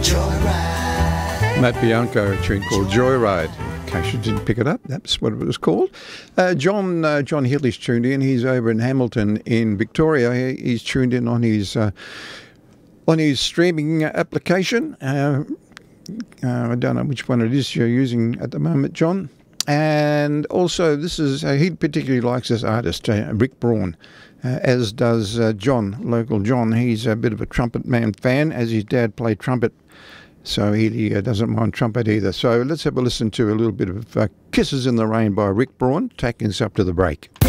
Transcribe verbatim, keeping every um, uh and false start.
Matt Bianco, a tune called Joyride. In case you didn't pick it up, that's what it was called. Uh, John uh, John Healy's tuned in. He's over in Hamilton in Victoria. He, he's tuned in on his uh, on his streaming application. Uh, uh, I don't know which one it is you're using at the moment, John. And also, this is uh, he particularly likes this artist, uh, Rick Braun, uh, as does uh, John, local John. He's a bit of a trumpet man fan, as his dad played trumpet. So he uh, doesn't mind trumpet either. So let's have a listen to a little bit of uh, Kisses in the Rain by Rick Braun, taking us up to the break.